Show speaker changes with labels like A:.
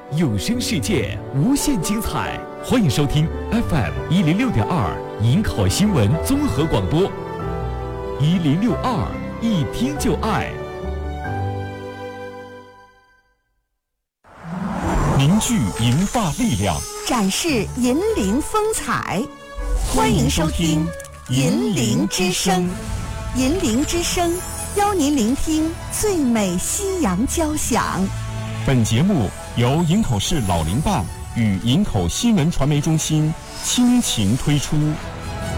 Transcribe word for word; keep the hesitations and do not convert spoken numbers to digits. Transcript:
A: 有声世界无限精彩，欢迎收听 F M 一零六点二营口新闻综合广播，一零六二一听就爱，凝聚银发力量，
B: 展示银铃风采。欢迎收听银铃之声，银铃之声邀您聆听最美西洋交响。
C: 本节目由营口市老龄办与营口新闻传媒中心倾情推出。